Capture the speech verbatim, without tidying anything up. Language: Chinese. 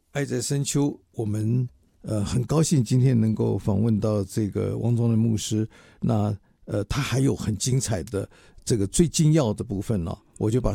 爱在深秋，我们呃很高兴今天能够访问到这个王宗仁牧师。那呃他还有很精彩的这个最精要的部分呢、哦，我就把